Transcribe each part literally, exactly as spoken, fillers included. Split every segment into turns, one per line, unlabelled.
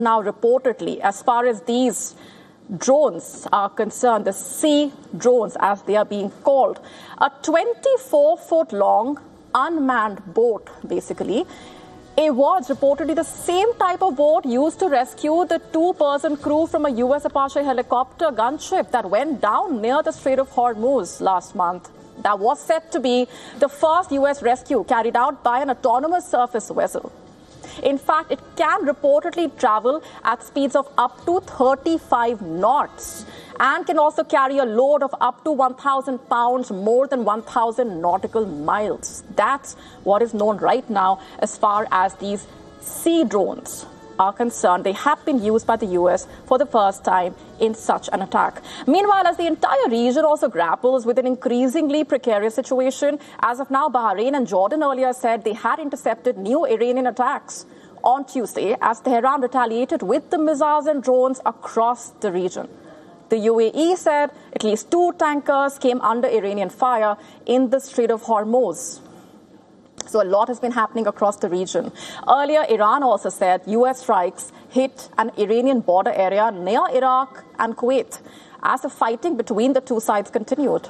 Now, reportedly, as far as these drones are concerned, the sea drones, as they are being called, a twenty-four foot long unmanned boat, basically. It was reportedly the same type of boat used to rescue the two-person crew from a U S Apache helicopter gunship that went down near the Strait of Hormuz last month. That was said to be the first U S rescue carried out by an autonomous surface vessel. In fact, it can reportedly travel at speeds of up to thirty-five knots and can also carry a load of up to one thousand pounds, more than one thousand nautical miles. That's what is known right now as far as these sea drones are concerned. They have been used by the U S for the first time in such an attack. Meanwhile, as the entire region also grapples with an increasingly precarious situation, as of now, Bahrain and Jordan earlier said they had intercepted new Iranian attacks on Tuesday as Tehran retaliated with the missiles and drones across the region. The U A E said at least two tankers came under Iranian fire in the Strait of Hormuz. So a lot has been happening across the region. Earlier, Iran also said U S strikes hit an Iranian border area near Iraq and Kuwait as the fighting between the two sides continued.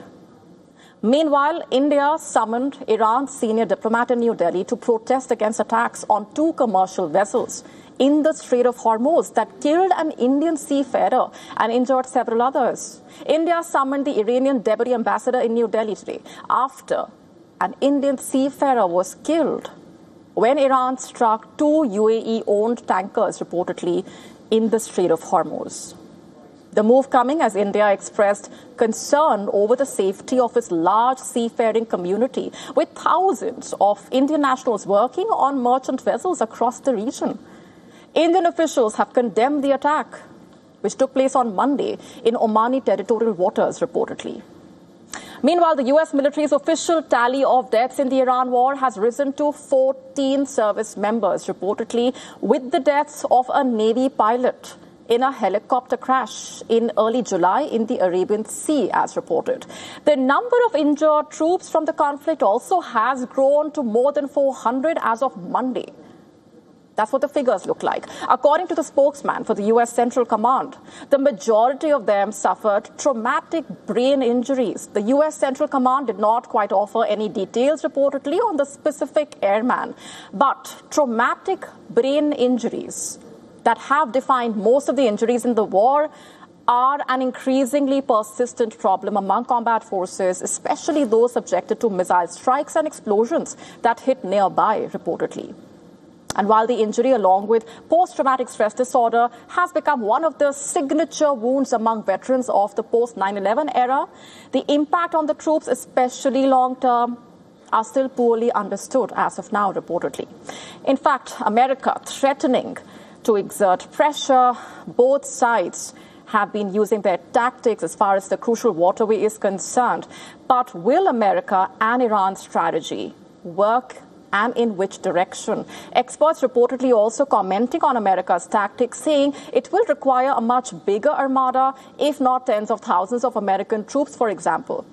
Meanwhile, India summoned Iran's senior diplomat in New Delhi to protest against attacks on two commercial vessels in the Strait of Hormuz that killed an Indian seafarer and injured several others. India summoned the Iranian deputy ambassador in New Delhi today after an Indian seafarer was killed when Iran struck two U A E-owned tankers, reportedly, in the Strait of Hormuz. The move coming as India expressed concern over the safety of its large seafaring community, with thousands of Indian nationals working on merchant vessels across the region. Indian officials have condemned the attack, which took place on Monday in Omani territorial waters, reportedly. Meanwhile, the U S military's official tally of deaths in the Iran war has risen to fourteen service members, reportedly, with the deaths of a Navy pilot in a helicopter crash in early July in the Arabian Sea, as reported. The number of injured troops from the conflict also has grown to more than four hundred as of Monday. That's what the figures look like. According to the spokesman for the U S Central Command, the majority of them suffered traumatic brain injuries. The U S Central Command did not quite offer any details, reportedly, on the specific airman. But traumatic brain injuries that have defined most of the injuries in the war are an increasingly persistent problem among combat forces, especially those subjected to missile strikes and explosions that hit nearby, reportedly. And while the injury, along with post-traumatic stress disorder, has become one of the signature wounds among veterans of the post nine eleven era, the impact on the troops, especially long-term, are still poorly understood as of now, reportedly. In fact, America threatening to exert pressure, both sides have been using their tactics as far as the crucial waterway is concerned. But will America and Iran's strategy work, and in which direction? Experts reportedly also commenting on America's tactics, saying it will require a much bigger armada, if not tens of thousands of American troops, for example.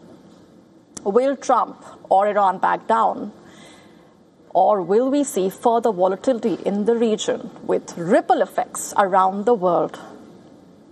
Will Trump or Iran back down? Or will we see further volatility in the region with ripple effects around the world?